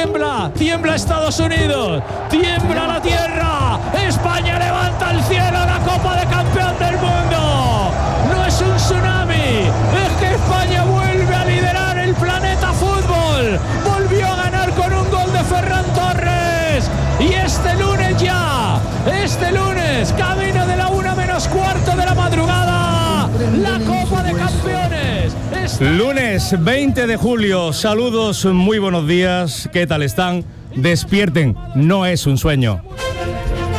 tiembla Estados Unidos, tiembla la tierra. España levanta al cielo la Copa de Campeón del Mundo. No es un tsunami, es que España vuelve a liderar el planeta fútbol. Volvió a ganar con un gol de Ferran Torres. Y este lunes, camino de la 1:45 de la madrugada, la Copa de Campeones. Lunes 20 de julio, saludos, muy buenos días, ¿qué tal están? Despierten, no es un sueño.